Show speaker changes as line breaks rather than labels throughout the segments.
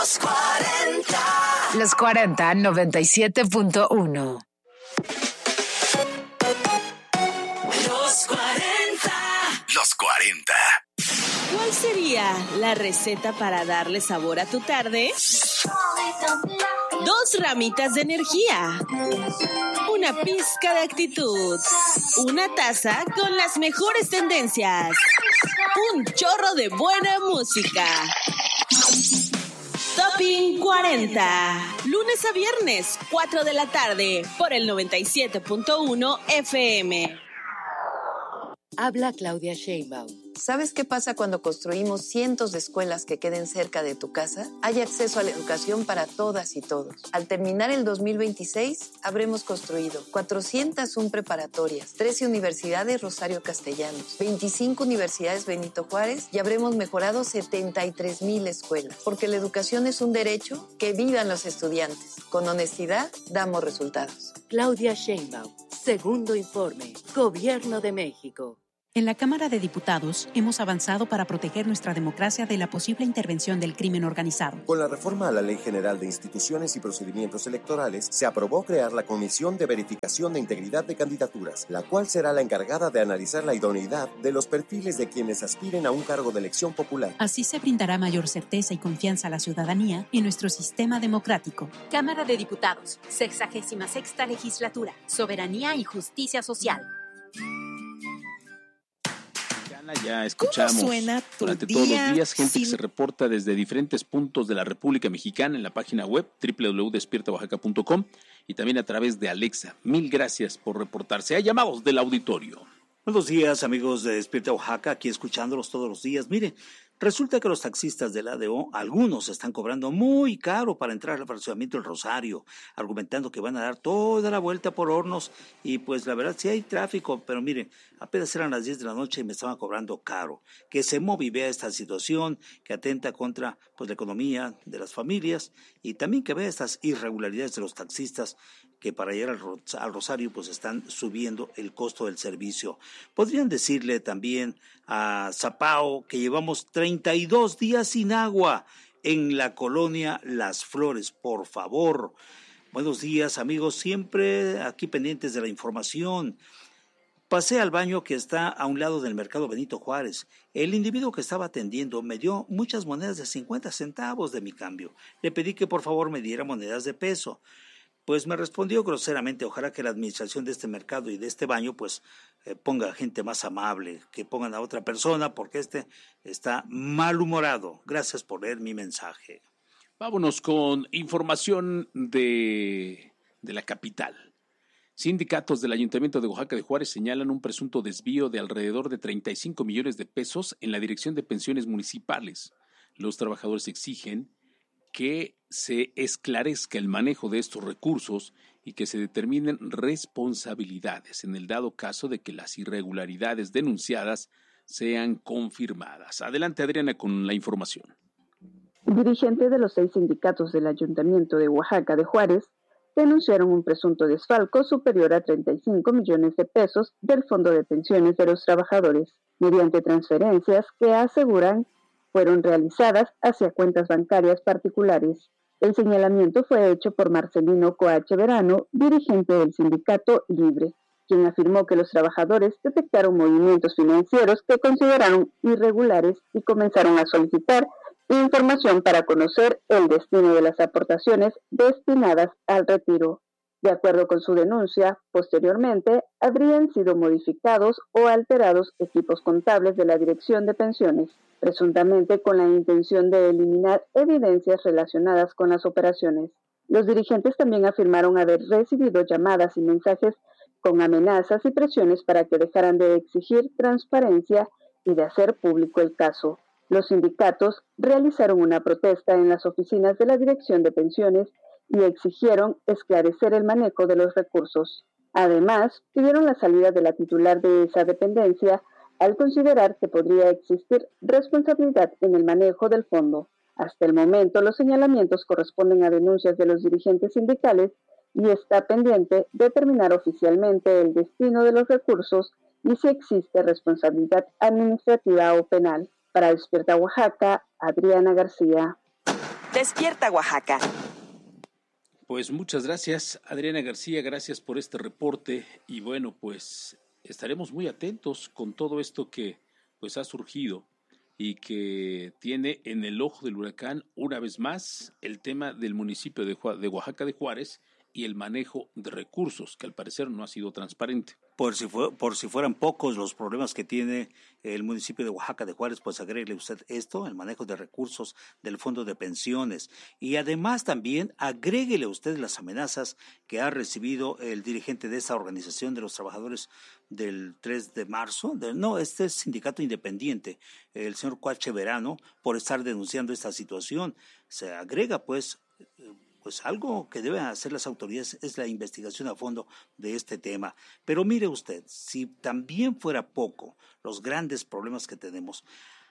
Los 40 97.1.
Los 40.
¿Cuál sería la receta para darle sabor a tu tarde? 2 ramitas de energía, una pizca de actitud, una taza con las mejores tendencias, un chorro de buena música. Topping 40, lunes a viernes, 4 de la tarde, por el 97.1 FM.
Habla Claudia Sheinbaum.
¿Sabes qué pasa cuando construimos cientos de escuelas que queden cerca de tu casa? Hay acceso a la educación para todas y todos. Al terminar el 2026, habremos construido 401 preparatorias, 13 universidades Rosario Castellanos, 25 universidades Benito Juárez y habremos mejorado 73,000 escuelas. Porque la educación es un derecho, que vivan los estudiantes. Con honestidad, damos resultados.
Claudia Sheinbaum. Segundo informe. Gobierno de México.
En la Cámara de Diputados hemos avanzado para proteger nuestra democracia de la posible intervención del crimen organizado.
Con la reforma a la Ley General de Instituciones y Procedimientos Electorales, se aprobó crear la Comisión de Verificación de Integridad de Candidaturas, la cual será la encargada de analizar la idoneidad de los perfiles de quienes aspiren a un cargo de elección popular.
Así se brindará mayor certeza y confianza a la ciudadanía en nuestro sistema democrático.
Cámara de Diputados, 66ª Legislatura, Soberanía y Justicia Social.
Ya escuchamos durante todos los días gente que se reporta desde diferentes puntos de la República Mexicana en la página web www.despiertaoaxaca.com y también a través de Alexa. Mil gracias por reportarse. Hay llamados del auditorio.
Buenos días, amigos de Despierta Oaxaca, aquí escuchándolos todos los días. Mire, resulta que los taxistas del ADO, algunos están cobrando muy caro para entrar al fraccionamiento del Rosario, argumentando que van a dar toda la vuelta por Hornos y pues la verdad sí hay tráfico, pero mire, apenas eran las 10 de la noche y me estaban cobrando caro. Que se movivea esta situación, que atenta contra pues la economía de las familias y también que vea estas irregularidades de los taxistas que para llegar al Rosario pues están subiendo el costo del servicio. Podrían decirle también a Zapao que llevamos 32 días sin agua en la colonia Las Flores, por favor. Buenos días, amigos, siempre aquí pendientes de la información. Pasé al baño que está a un lado del mercado Benito Juárez. El individuo que estaba atendiendo me dio muchas monedas de 50 centavos de mi cambio. Le pedí que por favor me diera monedas de peso. Pues me respondió groseramente, ojalá que la administración de este mercado y de este baño pues ponga gente más amable, que pongan a otra persona porque este está malhumorado. Gracias por leer mi mensaje.
Vámonos con información de la capital. Sindicatos del Ayuntamiento de Oaxaca de Juárez señalan un presunto desvío de alrededor de 35 millones de pesos en la Dirección de Pensiones Municipales. Los trabajadores exigen que se esclarezca el manejo de estos recursos y que se determinen responsabilidades en el dado caso de que las irregularidades denunciadas sean confirmadas. Adelante, Adriana, con la información.
Dirigentes de los 6 sindicatos del Ayuntamiento de Oaxaca de Juárez denunciaron un presunto desfalco superior a 35 millones de pesos del Fondo de Pensiones de los Trabajadores, mediante transferencias que aseguran fueron realizadas hacia cuentas bancarias particulares. El señalamiento fue hecho por Marcelino Coache Verano, dirigente del sindicato Libre, quien afirmó que los trabajadores detectaron movimientos financieros que consideraron irregulares y comenzaron a solicitar información para conocer el destino de las aportaciones destinadas al retiro. De acuerdo con su denuncia, posteriormente habrían sido modificados o alterados equipos contables de la Dirección de Pensiones, presuntamente con la intención de eliminar evidencias relacionadas con las operaciones. Los dirigentes también afirmaron haber recibido llamadas y mensajes con amenazas y presiones para que dejaran de exigir transparencia y de hacer público el caso. Los sindicatos realizaron una protesta en las oficinas de la Dirección de Pensiones y exigieron esclarecer el manejo de los recursos. Además, pidieron la salida de la titular de esa dependencia al considerar que podría existir responsabilidad en el manejo del fondo. Hasta el momento, los señalamientos corresponden a denuncias de los dirigentes sindicales y está pendiente determinar oficialmente el destino de los recursos y si existe responsabilidad administrativa o penal. Para Despierta Oaxaca, Adriana García.
Despierta Oaxaca.
Pues muchas gracias, Adriana García, gracias por este reporte y bueno, pues estaremos muy atentos con todo esto que pues ha surgido y que tiene en el ojo del huracán una vez más el tema del municipio de Oaxaca de Juárez y el manejo de recursos, que al parecer no ha sido transparente.
Por si fueran pocos los problemas que tiene el municipio de Oaxaca de Juárez, pues agréguele usted esto, el manejo de recursos del fondo de pensiones. Y además también agréguele usted las amenazas que ha recibido el dirigente de esa organización de los trabajadores del 3 de marzo, este es sindicato independiente, el señor Cuache Verano, por estar denunciando esta situación. Se agrega pues algo que deben hacer las autoridades es la investigación a fondo de este tema. Pero mire usted, si también fuera poco los grandes problemas que tenemos,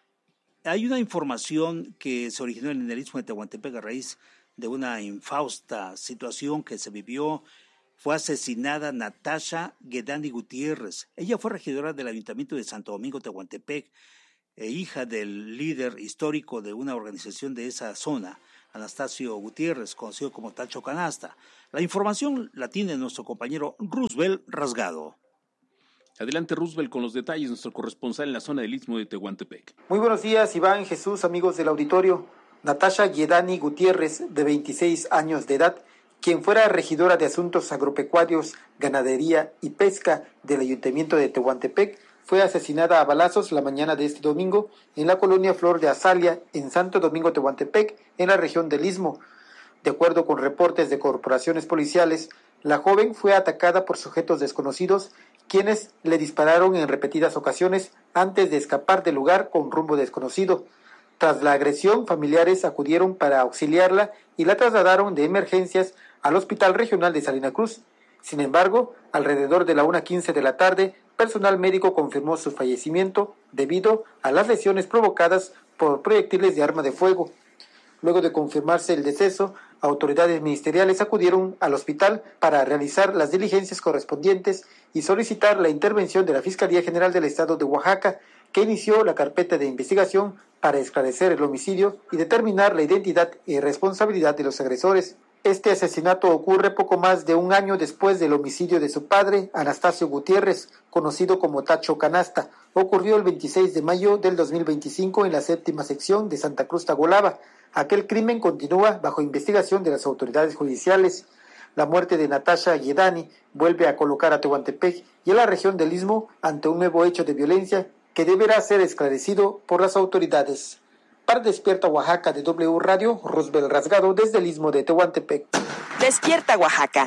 hay una información que se originó en el istmo de Tehuantepec a raíz de una infausta situación que se vivió. Fue asesinada Natasha Guedani Gutiérrez. Ella fue regidora del Ayuntamiento de Santo Domingo, Tehuantepec, hija del líder histórico de una organización de esa zona, Anastasio Gutiérrez, conocido como Tacho Canasta. La información la tiene nuestro compañero Roosevelt Rasgado.
Adelante, Roosevelt, con los detalles, nuestro corresponsal en la zona del istmo de Tehuantepec.
Muy buenos días, Iván, Jesús, amigos del auditorio. Natasha Guedani Gutiérrez, de 26 años de edad, quien fuera regidora de Asuntos Agropecuarios, Ganadería y Pesca del Ayuntamiento de Tehuantepec, fue asesinada a balazos la mañana de este domingo en la colonia Flor de Azalia, en Santo Domingo, Tehuantepec, en la región del Istmo. De acuerdo con reportes de corporaciones policiales, la joven fue atacada por sujetos desconocidos, quienes le dispararon en repetidas ocasiones antes de escapar del lugar con rumbo desconocido. Tras la agresión, familiares acudieron para auxiliarla y la trasladaron de emergencias al Hospital Regional de Salina Cruz. Sin embargo, alrededor de la 1:15 de la tarde, personal médico confirmó su fallecimiento debido a las lesiones provocadas por proyectiles de arma de fuego. Luego de confirmarse el deceso, autoridades ministeriales acudieron al hospital para realizar las diligencias correspondientes y solicitar la intervención de la Fiscalía General del Estado de Oaxaca, que inició la carpeta de investigación para esclarecer el homicidio y determinar la identidad y responsabilidad de los agresores. Este asesinato ocurre poco más de un año después del homicidio de su padre, Anastasio Gutiérrez, conocido como Tacho Canasta. Ocurrió el 26 de mayo del 2025 en la 7ª sección de Santa Cruz Tagolava. Aquel crimen continúa bajo investigación de las autoridades judiciales. La muerte de Natasha Guedani vuelve a colocar a Tehuantepec y a la región del Istmo ante un nuevo hecho de violencia que deberá ser esclarecido por las autoridades. Para Despierta Oaxaca de W Radio, Roosevelt Rasgado desde el Istmo de Tehuantepec.
Despierta Oaxaca.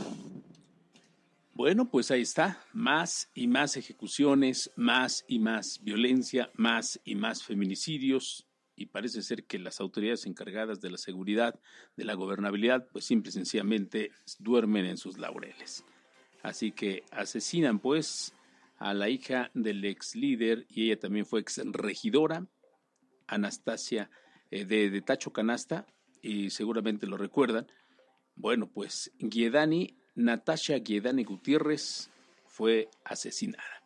Bueno, pues ahí está, más y más ejecuciones, más y más violencia, más y más feminicidios, y parece ser que las autoridades encargadas de la seguridad, de la gobernabilidad, pues simple y sencillamente duermen en sus laureles. Así que asesinan pues a la hija del ex líder, y ella también fue ex regidora, Anastasia de Tacho Canasta, y seguramente lo recuerdan. Bueno, pues Natasha Guedani Gutiérrez fue asesinada.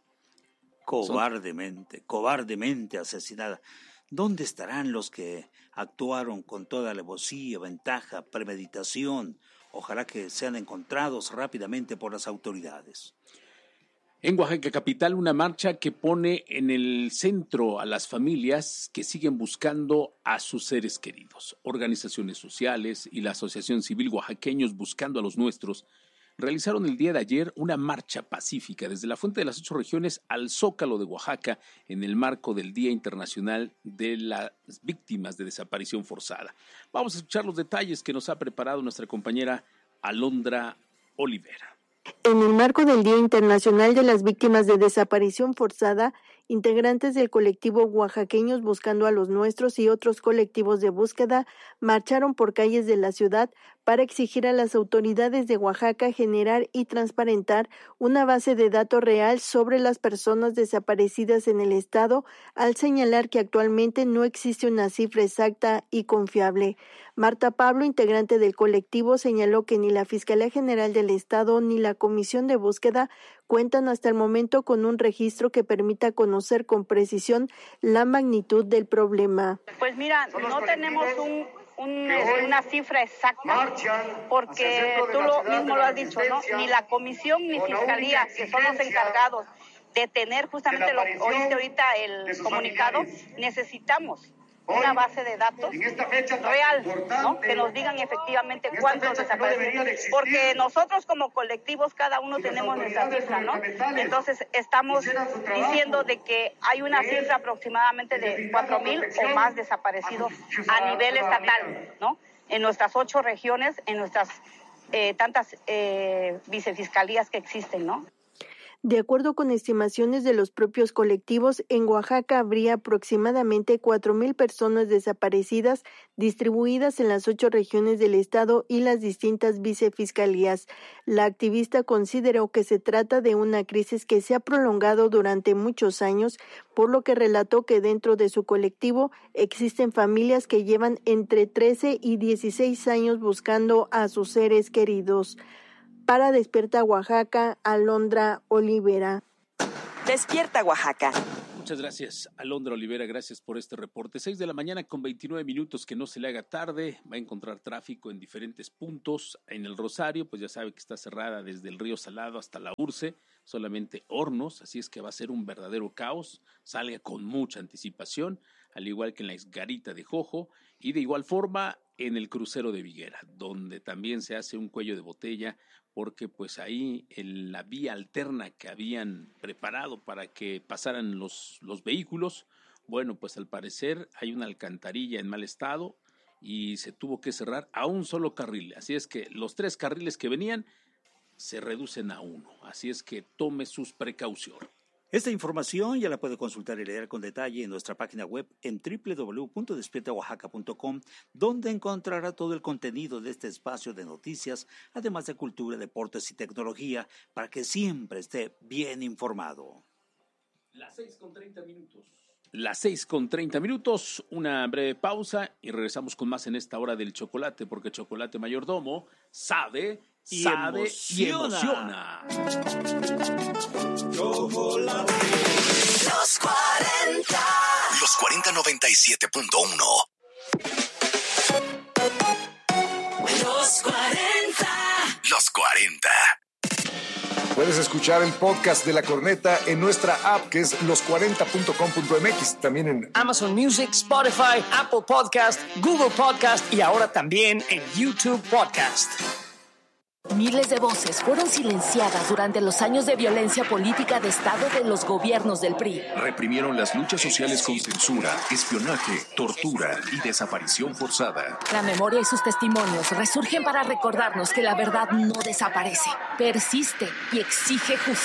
Cobardemente asesinada. ¿Dónde estarán los que actuaron con toda alevosía, ventaja, premeditación? Ojalá que sean encontrados rápidamente por las autoridades.
En Oaxaca capital, una marcha que pone en el centro a las familias que siguen buscando a sus seres queridos. Organizaciones sociales y la Asociación Civil Oaxaqueños Buscando a los Nuestros realizaron el día de ayer una marcha pacífica desde la Fuente de las 8 Regiones al Zócalo de Oaxaca en el marco del Día Internacional de las Víctimas de Desaparición Forzada. Vamos a escuchar los detalles que nos ha preparado nuestra compañera Alondra Olivera.
En el marco del Día Internacional de las Víctimas de Desaparición Forzada, integrantes del colectivo Oaxaqueños Buscando a los Nuestros y otros colectivos de búsqueda marcharon por calles de la ciudad para exigir a las autoridades de Oaxaca generar y transparentar una base de datos real sobre las personas desaparecidas en el estado, al señalar que actualmente no existe una cifra exacta y confiable. Marta Pablo, integrante del colectivo, señaló que ni la Fiscalía General del Estado ni la Comisión de Búsqueda cuentan hasta el momento con un registro que permita conocer con precisión la magnitud del problema.
Pues mira, no tenemos una cifra exacta, porque tú mismo lo has dicho, ¿no? Ni la comisión ni fiscalía, que son los encargados de tener justamente lo que oíste ahorita el comunicado, necesitamos una base de datos real, ¿no? Que nos digan efectivamente cuántos desaparecen, porque nosotros como colectivos cada uno tenemos nuestra cifra, ¿no? Entonces estamos diciendo de que hay una cifra aproximadamente de 4,000 o más desaparecidos a nivel estatal, ¿no? En nuestras 8 regiones, en nuestras tantas vicefiscalías que existen, ¿no?
De acuerdo con estimaciones de los propios colectivos, en Oaxaca habría aproximadamente 4,000 personas desaparecidas distribuidas en las 8 regiones del estado y las distintas vicefiscalías. La activista consideró que se trata de una crisis que se ha prolongado durante muchos años, por lo que relató que dentro de su colectivo existen familias que llevan entre 13 y 16 años buscando a sus seres queridos. Para Despierta Oaxaca, Alondra Olivera.
Despierta Oaxaca.
Muchas gracias, Alondra Olivera, gracias por este reporte. 6 de la mañana con 29 minutos, que no se le haga tarde. Va a encontrar tráfico en diferentes puntos. En el Rosario, pues ya sabe que está cerrada desde el Río Salado hasta la Urce, solamente Hornos, así es que va a ser un verdadero caos. Salga con mucha anticipación, al igual que en la Garita de Jojo, y de igual forma en el crucero de Viguera, donde también se hace un cuello de botella, porque pues ahí en la vía alterna que habían preparado para que pasaran los vehículos, bueno, pues al parecer hay una alcantarilla en mal estado y se tuvo que cerrar a un solo carril, así es que los 3 carriles que venían se reducen a 1, así es que tome sus precauciones.
Esta información ya la puede consultar y leer con detalle en nuestra página web en www.despiertaoaxaca.com, donde encontrará todo el contenido de este espacio de noticias, además de cultura, deportes y tecnología, para que siempre esté bien informado.
Las 6:30 minutos, una breve pausa y regresamos con más en esta hora del chocolate, porque Chocolate Mayordomo sabe y emociona.
Chocolate. Los 40. Los 40 97.1. Los 40. Los 40.
Puedes escuchar el podcast de La Corneta en nuestra app, que es los40.com.mx, también en
Amazon Music, Spotify, Apple Podcast, Google Podcast y ahora también en YouTube Podcast.
Miles de voces fueron silenciadas durante los años de violencia política de Estado de los gobiernos del PRI.
Reprimieron las luchas sociales con censura, espionaje, tortura y desaparición forzada.
La memoria y sus testimonios resurgen para recordarnos que la verdad no desaparece, persiste y exige justicia.